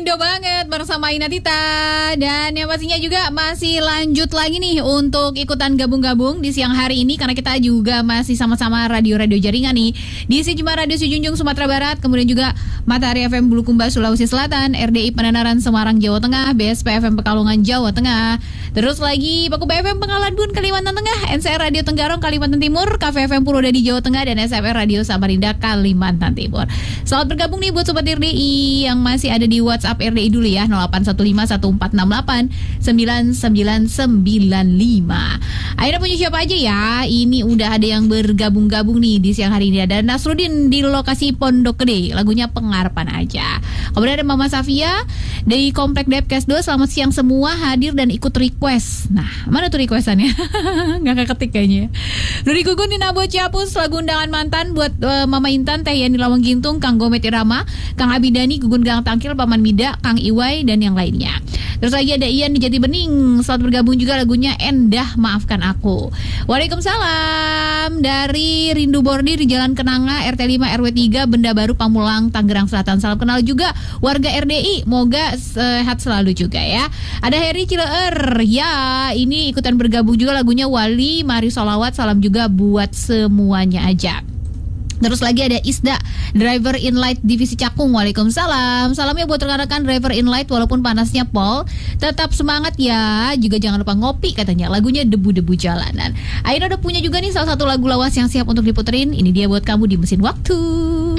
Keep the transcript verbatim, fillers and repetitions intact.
Indo banget bersama Ina Tita. Dan yang pastinya juga masih lanjut lagi nih untuk ikutan gabung-gabung di siang hari ini, karena kita juga masih sama-sama radio-radio jaringan nih. Di Sejumlah Radio Sijunjung Sumatera Barat, kemudian juga Matahari F M Bulukumba Sulawesi Selatan, R D I Pangandaran Semarang Jawa Tengah, B S P F M Pekalongan Jawa Tengah, terus lagi Paku B F M Pengaladun Kalimantan Tengah, N C R Radio Tenggarong Kalimantan Timur, K V F M Purwodadi Jawa Tengah, dan S M R Radio Samarinda Kalimantan Timur. Selamat bergabung nih buat Sobat R D I yang masih ada di WhatsApp R D I dulu ya, nol delapan satu lima satu empat enam delapan sembilan sembilan sembilan lima. Akhirnya punya siapa aja ya? Ini udah ada yang bergabung-gabung nih di siang hari ini. Ada Nasrudin di lokasi Pondok Gede, lagunya Pengharapan Aja. Kemudian ada Mama Safia dari Komplek Depkes dua, selamat siang semua, hadir dan ikut request. Nah, mana tuh requestannya? Nggak keketik kayaknya. Nuri Gugun di Nabo Ciapus, lagu Undangan Mantan buat uh, Mama Intan, Teh Yani Lawang Gintung, Kang Gomet Irama, Kang Abidani, Gugun Gang Tangkil, Paman Mida, Kang Iwai, dan yang lainnya. Terus lagi ada Ian di Jati Bening, selamat bergabung juga, lagunya Endah Maafkan Aku. Waalaikumsalam dari Rindu Bordir di Jalan Kenanga, R T lima R W tiga, Benda Baru Pamulang, Tangerang Selatan. Salam kenal juga warga R D I, moga sehat selalu juga ya. Ada Heri Cileer, ya ini ikutan bergabung juga, lagunya Wali, Mari Solawat, salam juga buat semuanya aja. Terus lagi ada Isda, driver Inlight Divisi Cakung. Waalaikumsalam. Salamnya buat rekan-rekan driver Inlight, walaupun panasnya pol, tetap semangat ya. Juga jangan lupa ngopi katanya. Lagunya Debu-Debu Jalanan. Aina udah punya juga nih salah satu lagu lawas yang siap untuk diputerin. Ini dia buat kamu di Mesin Waktu.